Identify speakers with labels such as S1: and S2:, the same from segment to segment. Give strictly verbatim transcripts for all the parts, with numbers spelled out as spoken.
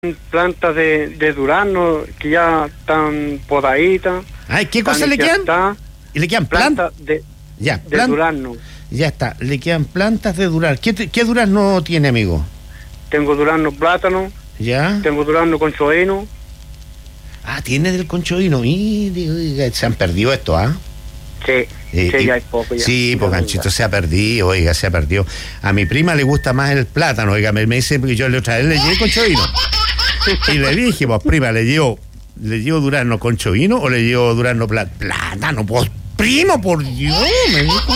S1: plantas de, de durazno que ya están podaditas.
S2: Ay, ¿qué cosa le quedan? ¿Le quedan plantas?
S1: Plantas de,
S2: ya,
S1: de
S2: plan...
S1: durazno.
S2: Ya está, le quedan plantas de durazno. ¿Qué, qué durazno tiene, amigo?
S1: Tengo durazno plátano.
S2: Ya.
S1: Tengo durazno conchoíno.
S2: Ah, tiene del conchoíno. Y se han perdido esto, ¿ah?
S1: ¿eh? Sí,
S2: eh,
S1: sí,
S2: y,
S1: ya hay poco. Ya.
S2: Sí, pues Ganchito se ha perdido, oiga, se ha perdido. A mi prima le gusta más el plátano, oiga, me, me dice, porque yo le otra vez le llevé conchoíno. Y le dije, pues prima, ¿le llevo, le llevo durazno conchoíno o le llevo durazno plá, plátano? Pues primo, por Dios, me dijo.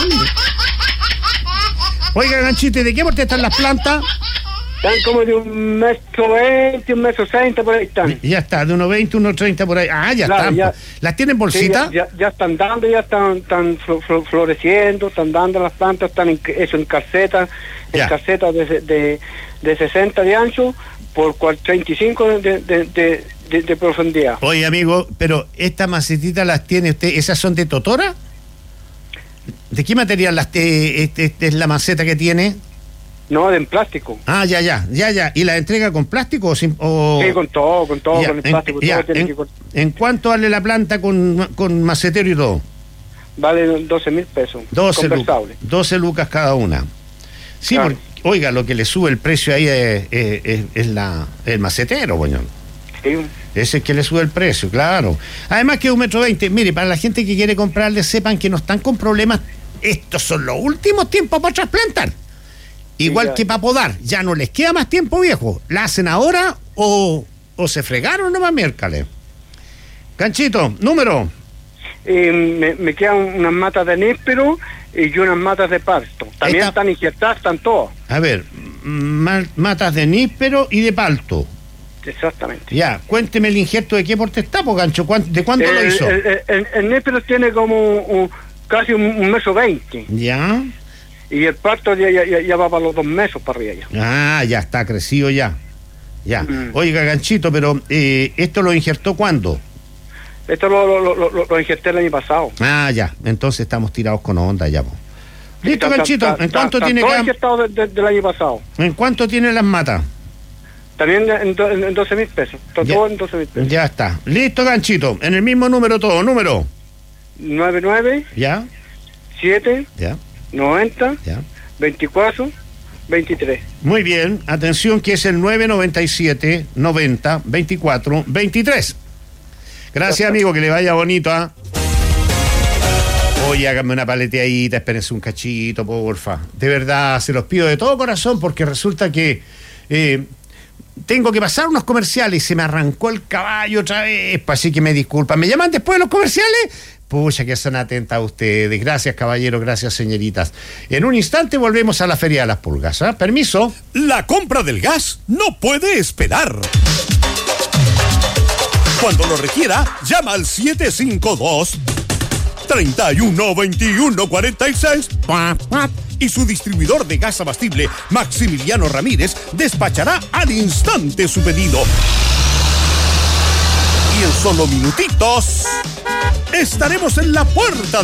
S2: Oiga, Ganchito, ¿y de qué porte están las plantas?
S1: Están como de un metro veinte, un metro sesenta, por ahí están.
S2: Ya está, de uno veinte, uno treinta por ahí. Ah, ya claro, están. Ya, ¿las tienen bolsita?
S1: Sí, ya, ya, ya están dando, ya están, están floreciendo, están dando las plantas, están en, eso en casetas, en casetas de, de, de sesenta de ancho por treinta y cinco de, de, de, de, de profundidad.
S2: Oye, amigo, pero estas macetitas las tiene usted, ¿esas son de totora? ¿De qué material las te, este, este es la maceta que tiene?
S1: No, de en plástico.
S2: Ah, ya, ya, ya, ya. ¿Y la entrega con plástico o sin...? O...
S1: Sí, con todo, con todo, ya, con el plástico.
S2: En,
S1: todo
S2: ya,
S1: tiene
S2: en,
S1: que...
S2: ¿En cuánto vale la planta con, con macetero y todo?
S1: Vale doce mil pesos.
S2: doce, lucas, doce lucas cada una. Sí, claro. Porque, oiga, lo que le sube el precio ahí es, es, es, es la, el macetero, boñón. Sí. Ese es el que le sube el precio, claro. Además que un metro veinte, mire, para la gente que quiere comprarle, sepan que no están con problemas. Estos son los últimos tiempos para trasplantar. Igual sí, que para podar, ya no les queda más tiempo, viejo. ¿La hacen ahora o, o se fregaron nomás miércoles? Ganchito, número.
S1: Eh, me, me quedan unas matas de níspero y unas matas de palto. También Esta... están injertadas, están todas.
S2: A ver, ma matas de níspero y de palto.
S1: Exactamente.
S2: Ya, cuénteme el injerto de qué porte está, po, Gancho. ¿De cuánto
S1: el,
S2: lo hizo?
S1: El, el, el, el níspero tiene como un, casi un, un metro veinte.
S2: Ya.
S1: Y el parto ya, ya, ya va para los dos meses para arriba ya.
S2: Ah, ya está crecido ya. Ya. Mm. Oiga, Ganchito, pero eh, ¿esto lo injertó cuándo?
S1: Esto lo, lo, lo, lo, lo injerté el año pasado.
S2: Ah, ya. Entonces estamos tirados con onda ya. Po. Listo,
S1: está,
S2: Ganchito.
S1: Está,
S2: ¿En cuánto
S1: está,
S2: tiene
S1: todo
S2: cada...
S1: injertado de, de, del año pasado.
S2: ¿En cuánto tiene las matas?
S1: También en, do, en doce mil pesos. Todo ya. En doce mil pesos.
S2: Ya está. Listo, Ganchito. En el mismo número todo. Número.
S1: nueve nueve.
S2: Ya.
S1: siete.
S2: Ya.
S1: noventa.
S2: Ya.
S1: veinticuatro, veintitrés.
S2: Muy bien, atención que es el nueve noventa y siete, noventa, veinticuatro, veintitrés. Gracias, amigo, que le vaya bonito, ¿ah? ¿eh? Oye, háganme una paleteadita, espérense un cachito, porfa. De verdad, se los pido de todo corazón porque resulta que eh, tengo que pasar unos comerciales y se me arrancó el caballo otra vez, así que me disculpan. ¿Me llaman después de los comerciales? Pucha, que son atentas a ustedes. Gracias, caballeros, gracias, señoritas. En un instante volvemos a la Feria de las Pulgas. ¿eh? Permiso.
S3: La compra del gas no puede esperar. Cuando lo requiera, llama al siete cinco dos, tres uno, dos uno cuatro seis y su distribuidor de gas abastible, Maximiliano Ramírez, despachará al instante su pedido. Y en solo minutitos estaremos en la puerta